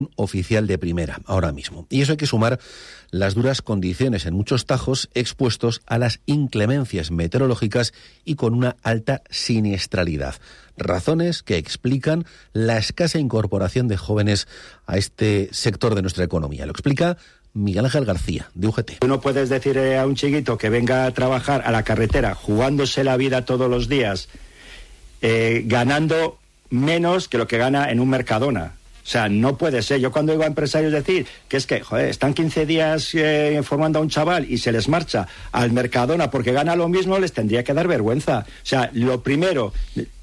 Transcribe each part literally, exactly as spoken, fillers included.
oficial de primera ahora mismo. Y eso hay que sumar las duras condiciones en muchos tajos expuestos a las inclemencias meteorológicas y con una alta siniestralidad. Razones que explican la escasa incorporación de jóvenes a este sector de nuestra economía. Lo explica Miguel Ángel García, de U G T. Tú no puedes decir a un chiquito que venga a trabajar a la carretera jugándose la vida todos los días, eh, ganando menos que lo que gana en un Mercadona. O sea, no puede ser. Yo cuando oigo a empresarios decir que es que, joder, están quince días eh, formando a un chaval y se les marcha al Mercadona porque gana lo mismo, les tendría que dar vergüenza. O sea, lo primero,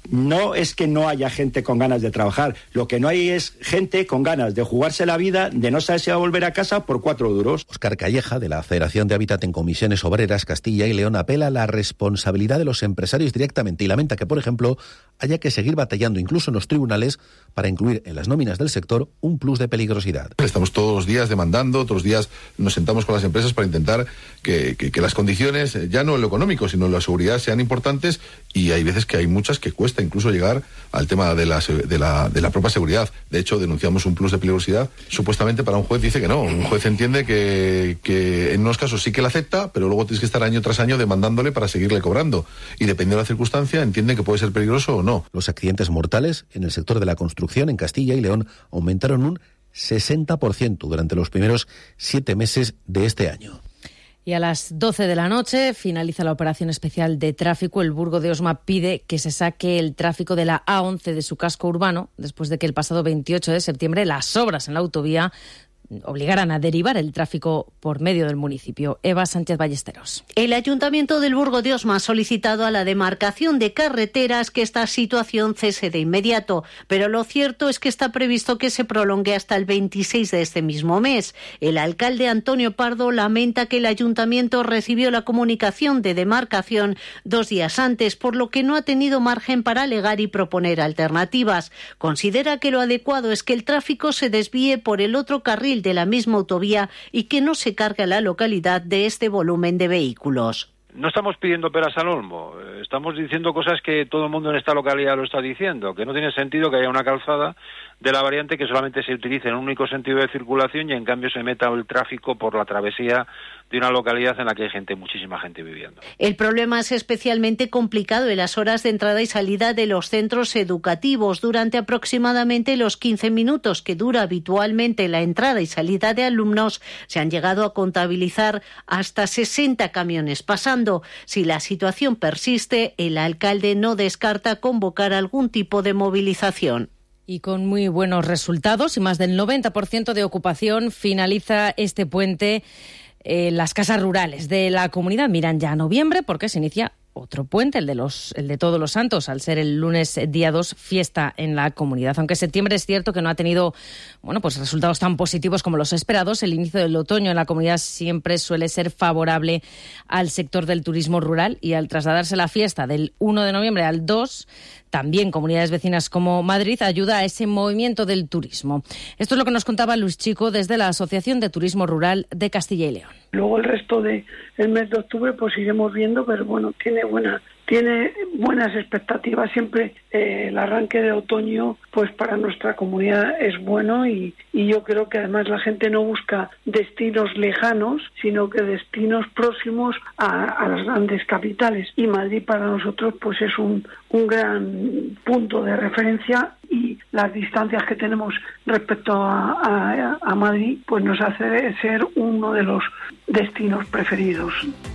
no es que no haya gente con ganas de trabajar, lo que no hay es gente con ganas de jugarse la vida, de no saber si va a volver a casa por cuatro duros. Óscar Calleja, de la Federación de Hábitat en Comisiones Obreras Castilla y León, apela a la responsabilidad de los empresarios directamente y lamenta que, por ejemplo, haya que seguir batallando incluso en los tribunales para incluir en las nóminas del sector un plus de peligrosidad. Estamos todos los días demandando, todos los días nos sentamos con las empresas para intentar que, que, que las condiciones, ya no en lo económico, sino en la seguridad, sean importantes, y hay veces que hay muchas que cuesta incluso llegar al tema de la, de la, de la propia seguridad. De hecho, denunciamos un plus de peligrosidad, supuestamente para un juez dice que no. Un juez entiende que, que en unos casos sí que la acepta, pero luego tienes que estar año tras año demandándole para seguirle cobrando. Y dependiendo de la circunstancia, entiende que puede ser peligroso o no. Los accidentes mortales en el sector de la construcción en Castilla y León aumentaron un sesenta por ciento durante los primeros siete meses de este año. Y a las doce de la noche finaliza la operación especial de tráfico. El Burgo de Osma pide que se saque el tráfico de la A once de su casco urbano, después de que el pasado veintiocho de septiembre las obras en la autovía obligaran a derivar el tráfico por medio del municipio. Eva Sánchez Ballesteros. El Ayuntamiento del Burgo de Osma ha solicitado a la demarcación de carreteras que esta situación cese de inmediato, pero lo cierto es que está previsto que se prolongue hasta el veintiséis de este mismo mes. El alcalde Antonio Pardo lamenta que el Ayuntamiento recibió la comunicación de demarcación dos días antes, por lo que no ha tenido margen para alegar y proponer alternativas. Considera que lo adecuado es que el tráfico se desvíe por el otro carril de la misma autovía y que no se cargue a la localidad de este volumen de vehículos. No estamos pidiendo peras al olmo, estamos diciendo cosas que todo el mundo en esta localidad lo está diciendo, que no tiene sentido que haya una calzada de la variante que solamente se utilice en un único sentido de circulación y en cambio se meta el tráfico por la travesía de una localidad en la que hay gente, muchísima gente viviendo. El problema es especialmente complicado en las horas de entrada y salida de los centros educativos. Durante aproximadamente los quince minutos que dura habitualmente la entrada y salida de alumnos, se han llegado a contabilizar hasta sesenta camiones pasando. Si la situación persiste, el alcalde no descarta convocar algún tipo de movilización. Y con muy buenos resultados y más del noventa por ciento de ocupación, finaliza este puente en las casas rurales de la comunidad. Miran ya a noviembre porque se inicia otro puente, el de los, el de Todos los Santos, al ser el lunes día dos, fiesta en la comunidad. Aunque septiembre es cierto que no ha tenido, bueno, pues resultados tan positivos como los esperados, el inicio del otoño en la comunidad siempre suele ser favorable al sector del turismo rural, y al trasladarse la fiesta del uno de noviembre al dos, también comunidades vecinas como Madrid ayuda a ese movimiento del turismo. Esto es lo que nos contaba Luis Chico desde la Asociación de Turismo Rural de Castilla y León. Luego el resto del mes de octubre pues iremos viendo, pero bueno, tiene buena tiene buenas expectativas. Siempre eh, el arranque de otoño pues para nuestra comunidad es bueno, y, y yo creo que además la gente no busca destinos lejanos, sino que destinos próximos a, a las grandes capitales, y Madrid para nosotros pues es un, un gran punto de referencia, y las distancias que tenemos respecto a, a, a Madrid pues nos hace ser uno de los destinos preferidos.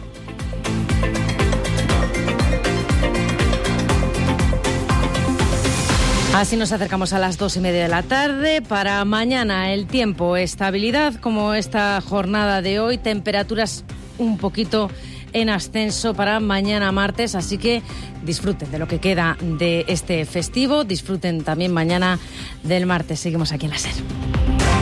Así nos acercamos a las dos y media de la tarde. Para mañana el tiempo, estabilidad como esta jornada de hoy, temperaturas un poquito en ascenso para mañana martes, así que disfruten de lo que queda de este festivo, disfruten también mañana del martes. Seguimos aquí en la SER.